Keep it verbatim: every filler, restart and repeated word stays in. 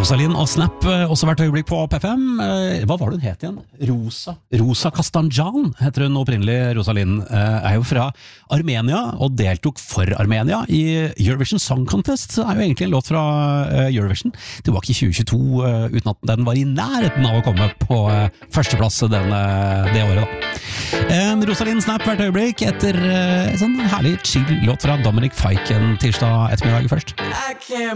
Rosalind og Snap, også hvert øyeblikk på P F M. Hva var det hun het igjen? Rosa. Rosa Kastanjan heter hun opprinnelig. Rosalind er jo fra Armenia og deltok for Armenia i Eurovision Song Contest. Det er jo egentlig en låt fra Eurovision tilbake i tjue tjueto, uten at den var i nærheten av å komme på førsteplass den, det året da. Rosalind Snap hvert øyeblikk etter en sånn herlig chill låt fra Dominic Fike en tirsdag ettermiddag først.